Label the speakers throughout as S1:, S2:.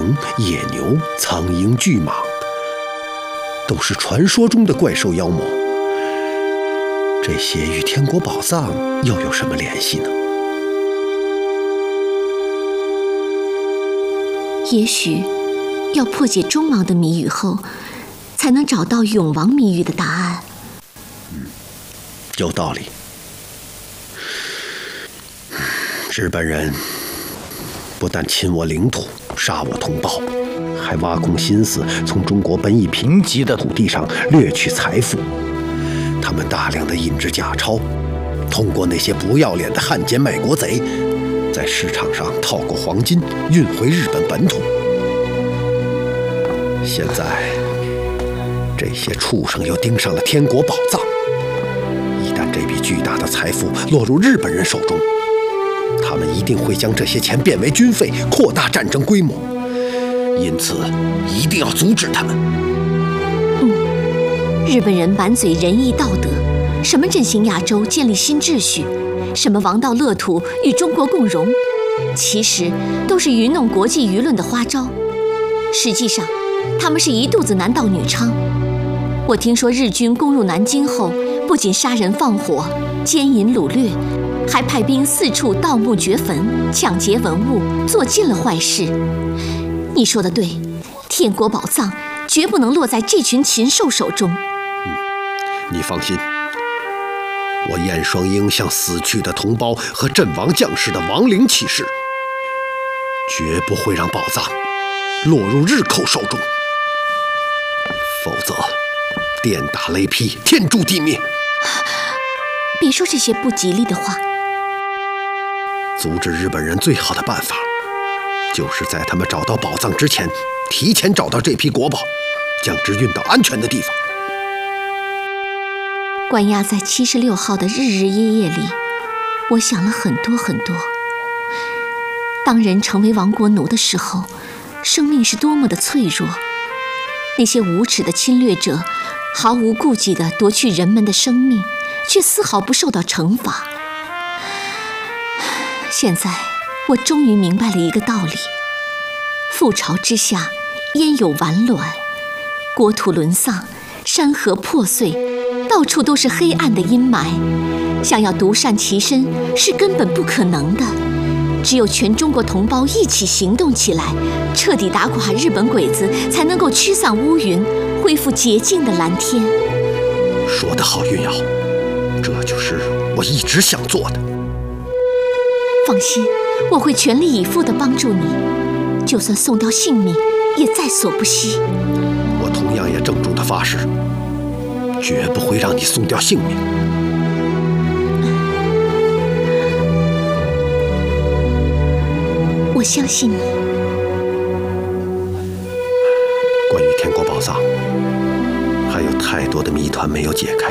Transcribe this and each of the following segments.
S1: 龙、野牛、苍鹰、巨蟒，都是传说中的怪兽妖魔。这些与天国宝藏又有什么联系呢？
S2: 也许要破解中王的谜语后，才能找到永王谜语的答案。
S1: 有道理。日本人不但侵我领土，杀我同胞，还挖空心思从中国本已贫瘠的土地上掠取财富。他们大量的印制假钞，通过那些不要脸的汉奸卖国贼，在市场上套过黄金，运回日本本土。现在，这些畜生又盯上了天国宝藏。一旦这笔巨大的财富落入日本人手中，他们一定会将这些钱变为军费，扩大战争规模。因此，一定要阻止他们。
S2: 日本人满嘴仁义道德，什么振兴亚洲、建立新秩序，什么王道乐土与中国共荣，其实都是愚弄国际舆论的花招。实际上，他们是一肚子男盗女娼。我听说日军攻入南京后，不仅杀人放火、奸淫掳掠，还派兵四处盗墓掘坟、抢劫文物，做尽了坏事。你说的对，天国宝藏绝不能落在这群禽兽手中。
S1: 你放心，我燕双鹰向死去的同胞和阵亡将士的亡灵起誓，绝不会让宝藏落入日寇手中，否则电打雷劈，天诛地灭。
S2: 别说这些不吉利的话。
S1: 阻止日本人最好的办法，就是在他们找到宝藏之前，提前找到这批国宝，将之运到安全的地方。
S2: 关押在76号的日日夜夜里，我想了很多很多。当人成为亡国奴的时候，生命是多么的脆弱。那些无耻的侵略者毫无顾忌地夺去人们的生命，却丝毫不受到惩罚。现在我终于明白了一个道理：覆巢之下焉有完卵，国土沦丧，山河破碎，到处都是黑暗的阴霾。想要独善其身是根本不可能的，只有全中国同胞一起行动起来，彻底打垮日本鬼子，才能够驱散乌云，恢复洁净的蓝天。
S1: 说得好，云瑶，这就是我一直想做的。
S2: 放心，我会全力以赴地帮助你，就算送掉性命，也在所不惜。
S1: 我同样也郑重地发誓，绝不会让你送掉性命。
S2: 我相信你。
S1: 关于天国宝藏，还有太多的谜团没有解开。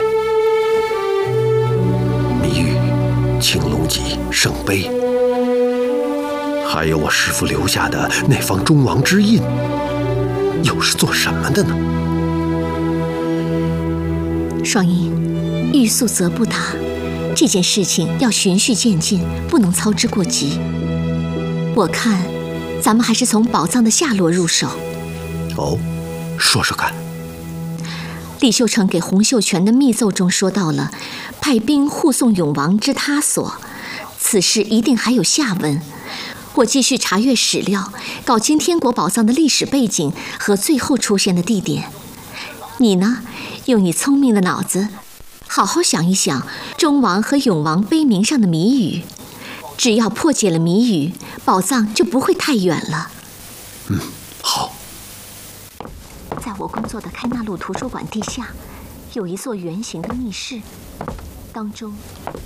S1: 谜语、青龙脊、圣杯，还有我师父留下的那方中王之印，又是做什么的呢？
S2: 双鹰，欲速则不达，这件事情要循序渐进，不能操之过急。我看，咱们还是从宝藏的下落入手。
S1: 哦，说说看。
S2: 李秀成给洪秀全的密奏中说到了派兵护送永王之他所，此事一定还有下文。我继续查阅史料，搞清天国宝藏的历史背景和最后出现的地点。你呢，用你聪明的脑子，好好想一想忠王和永王碑铭上的谜语。只要破解了谜语，宝藏就不会太远了。
S1: 好。
S2: 在我工作的开纳路图书馆地下，有一座圆形的密室，当中